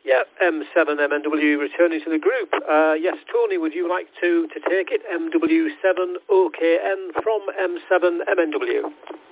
Yeah, M7MNW returning to the group. Yes, Tony, would you like to take it? MW7OKN from M7MNW.